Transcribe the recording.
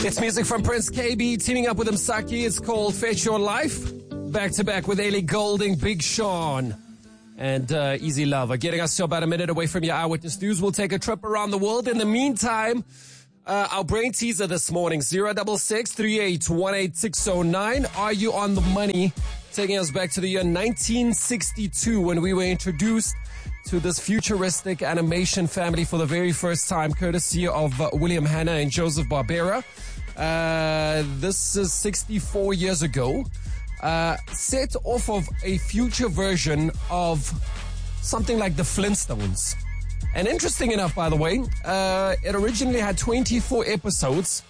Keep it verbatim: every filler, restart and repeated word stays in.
It's music from Prince K B teaming up with Msaki. It's called Fetch Your Life. Back to back with Ellie Goulding, Big Sean, and uh, Easy Lover. Getting us to about a minute away from your Eyewitness News. We'll take a trip around the world. In the meantime, uh, our brain teaser this morning, zero double six three eight one eight six zero nine. Are you on the money? Taking us back to the year nineteen sixty-two when we were introduced to this futuristic animation family for the very first time, courtesy of uh, William Hanna and Joseph Barbera. Uh, this is sixty-four years ago. Uh, set off of a future version of something like the Flintstones. And interesting enough, by the way, uh, it originally had twenty-four episodes.